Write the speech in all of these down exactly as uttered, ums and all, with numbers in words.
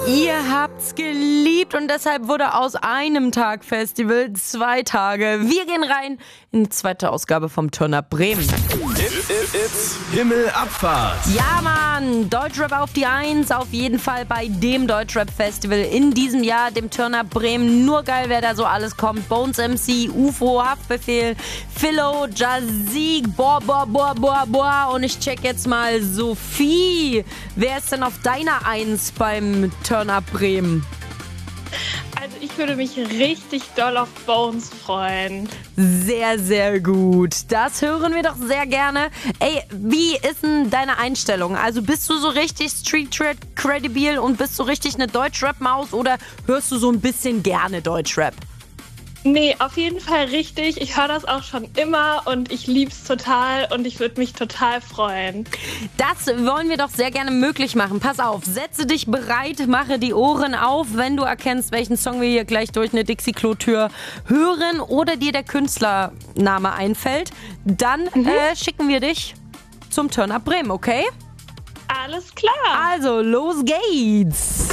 Ihr habt's geliebt und deshalb wurde aus einem Tag Festival zwei Tage. Wir gehen rein in die zweite Ausgabe vom Turn-Up Bremen. It's, it's, it's Himmelabfahrt. Ja, Mann, Deutschrap auf die Eins, auf jeden Fall bei dem Deutschrap-Festival in diesem Jahr, dem Turn-Up Bremen. Nur geil, wer da so alles kommt. Bones M C, U F O, Haftbefehl, Philo, Jazik, boah, boah, boah, boah, boah. Und ich check jetzt mal Sophie. Wer ist denn auf deiner Eins beim Turn-Up Bremen? Also ich würde mich richtig doll auf Bones freuen. Sehr, sehr gut. Das hören wir doch sehr gerne. Ey, wie ist denn deine Einstellung? Also bist du so richtig Street-Credibil und bist du richtig eine Deutschrap-Maus oder hörst du so ein bisschen gerne Deutschrap? Nee, auf jeden Fall richtig. Ich höre das auch schon immer und ich lieb's total und ich würde mich total freuen. Das wollen wir doch sehr gerne möglich machen. Pass auf, setze dich bereit, mache die Ohren auf, wenn du erkennst, welchen Song wir hier gleich durch eine Dixie-Klo-Tür hören oder dir der Künstlername einfällt. Dann mhm. äh, schicken wir dich zum Turn-Up Bremen, okay? Alles klar. Also, los geht's.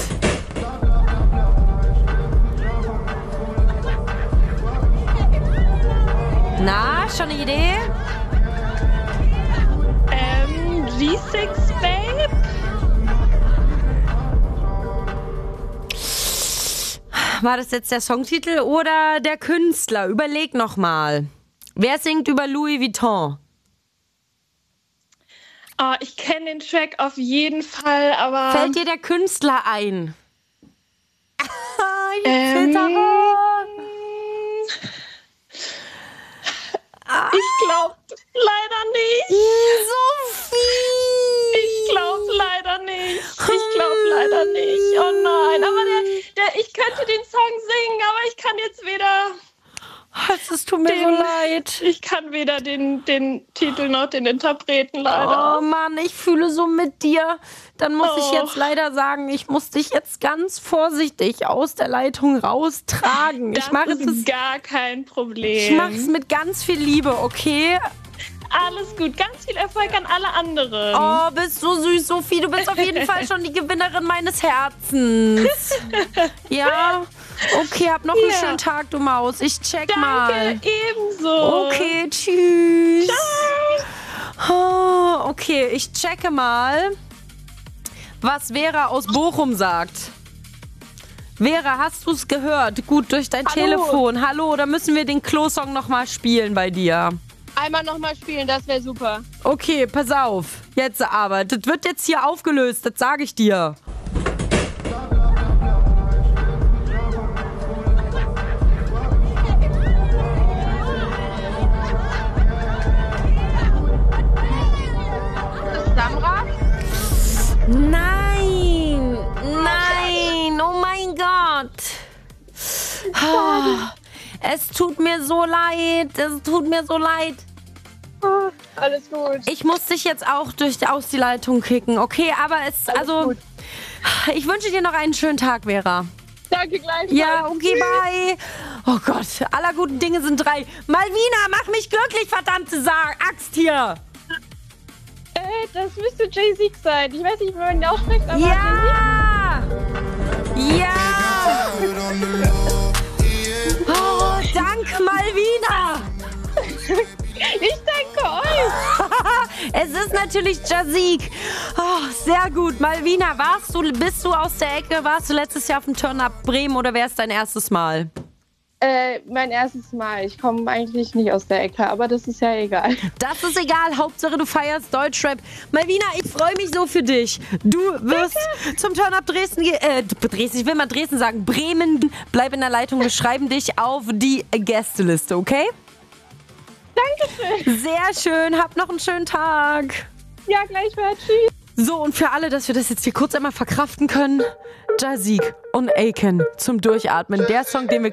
Na, schon eine Idee? Ähm, G six Babe? War das jetzt der Songtitel oder der Künstler? Überleg nochmal. Wer singt über Louis Vuitton? Oh, ich kenne den Track auf jeden Fall, aber... Fällt dir der Künstler ein? ich ähm, zittere. Ich glaube leider nicht. Sophie! Ich glaube leider nicht. Ich glaube leider nicht. Oh nein, aber der, der, ich könnte den Song singen, aber ich kann jetzt weder... Es tut mir den, so leid. Ich kann weder den, den Titel noch den Interpreten leider. Oh Mann, ich fühle so mit dir. Dann muss oh. ich jetzt leider sagen, ich muss dich jetzt ganz vorsichtig aus der Leitung raustragen. Das ich mache ist es gar kein Problem. Ich mache es mit ganz viel Liebe, okay? Alles gut, ganz viel Erfolg an alle anderen. Oh, bist so süß, Sophie. Du bist auf jeden Fall schon die Gewinnerin meines Herzens. Ja, okay, hab noch einen ja. schönen Tag, du Maus. Ich check Danke, mal. ebenso. Okay, tschüss. Ciao. Oh, okay, ich checke mal, was Vera aus Bochum sagt. Vera, hast du es gehört? Gut, durch dein Hallo. Telefon. Hallo, da müssen wir den Klo-Song nochmal spielen bei dir. Einmal nochmal spielen, das wäre super. Okay, pass auf. Jetzt aber. Das wird jetzt hier aufgelöst, das sage ich dir. Ist Samra? Nein! Nein! Oh mein Gott! Ah, es tut mir so leid. Es tut mir so leid. Oh, alles gut. Ich muss dich jetzt auch durch aus die Leitung kicken, okay? Aber es, Alles also, gut. ich wünsche dir noch einen schönen Tag, Vera. Danke gleichfalls. Ja, okay, bye. Oh Gott, aller guten Dinge sind drei. Malvina, mach mich glücklich, verdammte Sa- Axt hier. Äh, das müsste Jay-Z sein. Ich weiß nicht, wie man ihn ausspricht, aber Ja! Ja! Oh, danke, Malvina! ich danke euch. Es ist natürlich Jazik. Oh, sehr gut. Malvina, warst du, bist du aus der Ecke? Warst du letztes Jahr auf dem Turn-Up Bremen oder wäre es dein erstes Mal? Äh, mein erstes Mal. Ich komme eigentlich nicht aus der Ecke, aber das ist ja egal. Das ist egal. Hauptsache, du feierst Deutschrap. Malvina, ich freue mich so für dich. Du wirst Danke. zum Turn-Up Dresden gehen. Äh, Dresden, ich will mal Dresden sagen. Bremen, bleib in der Leitung. Wir schreiben dich auf die Gästeliste, okay? Dankeschön. Sehr schön. Hab noch einen schönen Tag. Ja, gleichfalls. Tschüss. So, und für alle, dass wir das jetzt hier kurz einmal verkraften können, Jazik und Aiken zum Durchatmen. Der Song, den wir